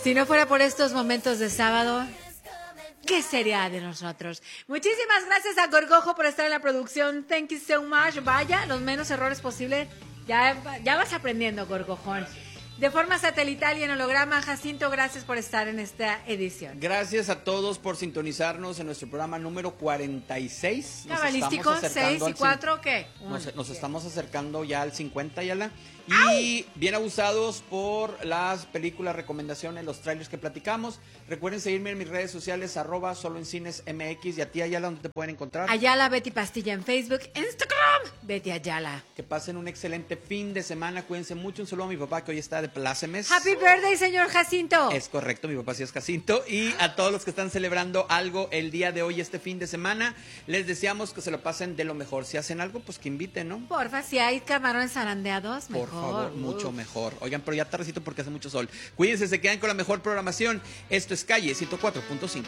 Si no fuera por estos momentos de sábado, ¿qué sería de nosotros? Muchísimas gracias a Gorgojo por estar en la producción. Thank you so much. Vaya, los menos errores posibles. Ya vas aprendiendo, Gorgojón. De forma satelital y en holograma, Jacinto, gracias por estar en esta edición. Gracias a todos por sintonizarnos en nuestro programa número 46. Cabalístico, 6 y 4, ¿qué? Nos estamos acercando ya al 50, Yala. Y bien abusados por las películas, recomendaciones, los trailers que platicamos. Recuerden seguirme en mis redes sociales, @soloencinesmx. Y a ti, Ayala, ¿dónde te pueden encontrar? Ayala Betty Pastilla en Facebook, Instagram, Betty Ayala. Que pasen un excelente fin de semana, cuídense mucho. Un saludo a mi papá que hoy está de plácemes. Happy birthday, señor Jacinto. Es correcto, mi papá sí es Jacinto. Y a todos los que están celebrando algo el día de hoy, este fin de semana, les deseamos que se lo pasen de lo mejor. Si hacen algo, pues que inviten, ¿no? Porfa, si hay camarones zarandeados, mejor. Por favor, mucho mejor. Oigan, pero ya tardecito porque hace mucho sol. Cuídense, se quedan con la mejor programación. Esto es Calle 104.5.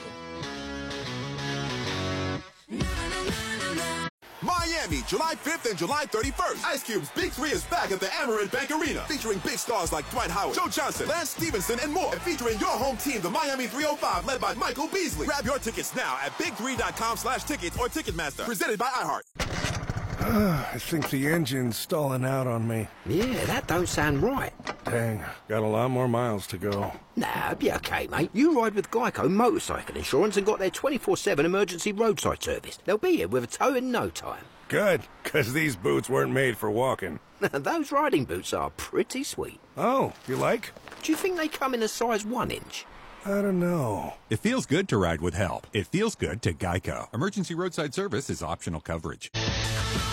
Miami, July 5th and July 31st. Ice Cube's Big 3 is back at the Amerant Bank Arena, featuring big stars like Dwight Howard, Joe Johnson, Lance Stevenson, and more. And featuring your home team, the Miami 305, led by Michael Beasley. Grab your tickets now at big3.com/tickets or Ticketmaster. Presented by iHeart. I think the engine's stalling out on me. Yeah, that don't sound right. Dang, got a lot more miles to go. Nah, be okay, mate. You ride with Geico Motorcycle Insurance and got their 24/7 emergency roadside service. They'll be here with a tow in no time. Good, because these boots weren't made for walking. Those riding boots are pretty sweet. Oh, you like? Do you think they come in a size 1-inch? I don't know. It feels good to ride with help. It feels good to Geico. Emergency roadside service is optional coverage.